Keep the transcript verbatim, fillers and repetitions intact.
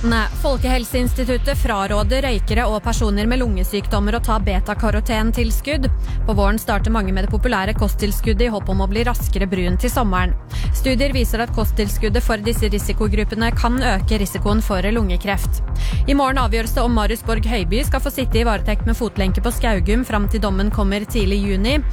nyhetene. Folkehelseinstituttet fraråder røykere og personer med lungesykdommer å ta beta-karoten-tilskudd. På våren starter mange med det populære kosttilskuddet i håp om å bli raskere brun til sommeren. Studier viser at kosttilskuddet for disse risikogruppene kan øke risikoen for lungekreft. I morgen avgjøres det om Marius Borg Høiby skal få sitte i varetekt med fotlenke på Skaugum fram til dommen kommer tidlig i juni.